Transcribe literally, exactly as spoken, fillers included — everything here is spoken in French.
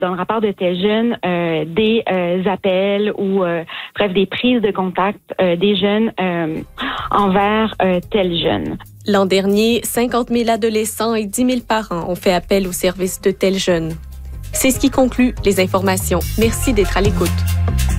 dans le rapport de tel jeune euh, des euh, appels ou euh, bref des prises de contact euh, des jeunes euh, envers euh, tel jeune. L'an dernier, cinquante mille adolescents et dix mille parents ont fait appel au service de tel jeune. C'est ce qui conclut les informations. Merci d'être à l'écoute.